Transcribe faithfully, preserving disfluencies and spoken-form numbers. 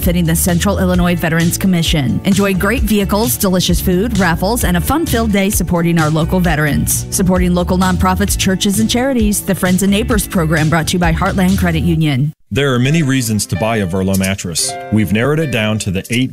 benefiting the Central Illinois Veterans Commission. Enjoy great vehicles, delicious food, raffles, and a fun-filled day supporting our local veterans. Supporting local nonprofits, churches, and charities, the Friends and Neighbors program brought to you by Heartland Credit Union. There are many reasons to buy a Verlo mattress. We've narrowed it down to the eight